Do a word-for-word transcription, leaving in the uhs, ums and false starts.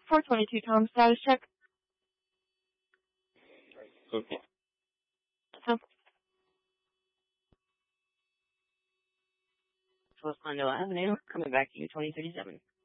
four twenty-two, Tom. Status check. Okay. Tom. West Glendale Avenue, coming back to you, twenty thirty-seven.